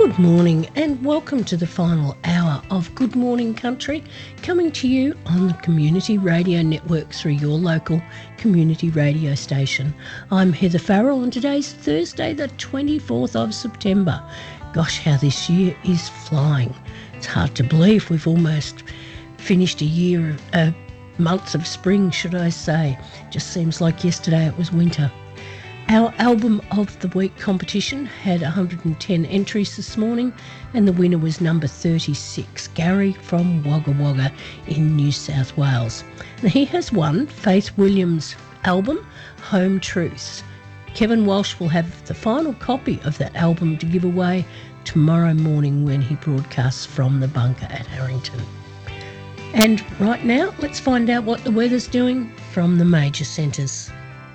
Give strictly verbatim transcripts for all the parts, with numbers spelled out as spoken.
Good morning and welcome to the final hour of Good Morning Country, coming to you on the Community Radio Network through your local community radio station. I'm Heather Farrell and today's Thursday the twenty-fourth of September. Gosh, how this year is flying. It's hard to believe we've almost finished a year, uh, months of spring, should I say. Just seems like yesterday it was winter. Our Album of the Week competition had one hundred ten entries this morning and the winner was number thirty-six, Gary from Wagga Wagga in New South Wales. And he has won Faith Williams' album, Home Truths. Kevin Walsh will have the final copy of that album to give away tomorrow morning when he broadcasts from the bunker at Harrington. And right now, let's find out what the weather's doing from the major centres.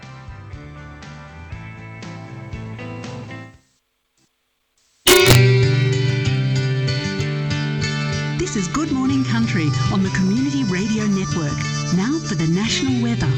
This is Good Morning Country on the Community Radio Network. Now for the national weather.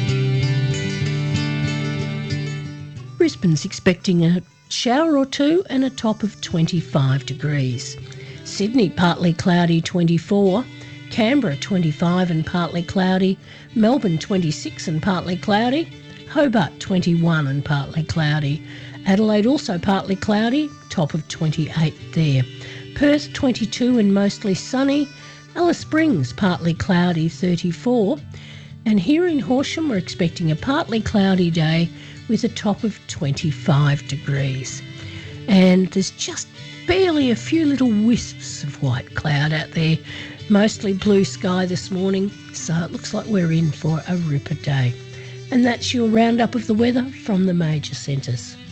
Brisbane's expecting a shower or two and a top of twenty-five degrees. Sydney partly cloudy, twenty-four. Canberra twenty-five and partly cloudy. Melbourne twenty-six and partly cloudy. Hobart twenty-one and partly cloudy. Adelaide also partly cloudy, top of twenty-eight there. Perth twenty-two and mostly sunny. Alice Springs partly cloudy, thirty-four. And here in Horsham we're expecting a partly cloudy day with a top of twenty-five degrees. And there's just barely a few little wisps of white cloud out there. Mostly blue sky this morning, so it looks like we're in for a ripper day. And that's your roundup of the weather from the major centres.